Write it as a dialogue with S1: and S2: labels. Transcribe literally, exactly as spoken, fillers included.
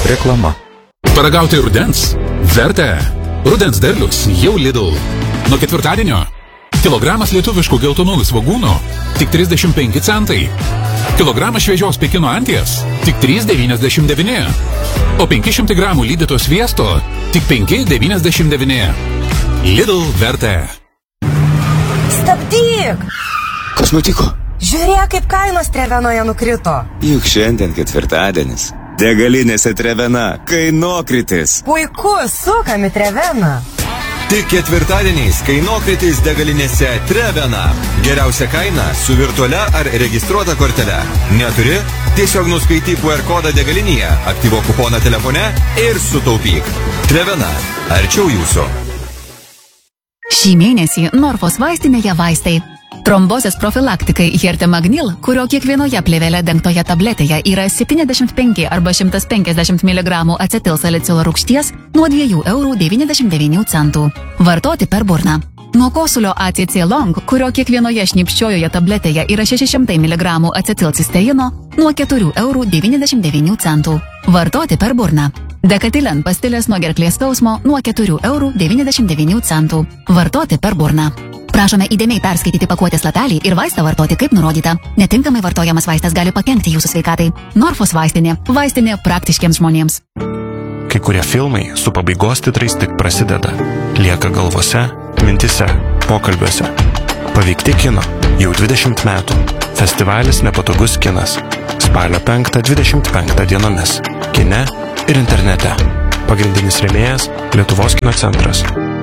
S1: Reklama.
S2: Paragauti rudens? Verta. Rudens derlius jau Lidl. Nuo ketvirtadienio kilogramas lietuviškų geltonųjų svogūnų tik trisdešimt penki centai. Kilogramas šviežios Pekino anties tik trys devyniasdešimt devyni. O penki šimtai gramų lydyto sviesto tik penki devyniasdešimt devyni. Lidl Verta.
S3: Stabdyk!
S4: Kas nutiko?
S3: Žiūrėk, kaip kainos Trevenoje nukrito.
S4: Juk šiandien ketvirtadienis. Degalinėse Trevena kainokritis.
S3: Puiku, sukam į Treveną.
S5: Tik ketvirtadieniais kainokritis degalinėse Trevena. Geriausia kaina su virtualia ar registruota kortele. Neturi? Tiesiog nuskaityk Q R kodą degalinėje, aktyvuok kuponą telefone ir sutaupyk. Trevena. Arčiau jūsų.
S6: Šį mėnesį Norfos vaistinėje vaistai. Trombozės profilaktikai Hertemagnil, kurio kiekvienoje plėvele dengtoje tabletėje yra septyniasdešimt penki arba šimtas penkiasdešimt miligramų acetilsalicilo rūgšties nuo dviejų eurų devyniasdešimt devynių centų. Vartoti per burną. Nuo kosulio A C C Long, kurio kiekvienoje šnipščiojoje tabletėje yra šeši šimtai miligramų acetilcisteino nuo keturių eurų devyniasdešimt devynių centų. Vartoti per burną. Dekatilen pastilės nuo gerklės skausmo nuo keturių eurų devyniasdešimt devynių centų. Vartoti per burną. Prašome įdėmiai perskaityti pakuotės lapelį ir vaistą vartoti kaip nurodyta. Netinkamai vartojamas vaistas gali pakenkti jūsų sveikatai. Norfos vaistinė. Vaistinė praktiškiems žmonėms.
S7: Kai kurie filmai su pabaigos titrais tik prasideda. Lieka galvose, mintise, pokalbiuose. Paveikti kino jau dvidešimt metų. Festivalis Nepatogus kinas. Spalio penktą dvidešimt penktą dienomis. Kine ir internete. Pagrindinis rėmėjas Lietuvos kino centras.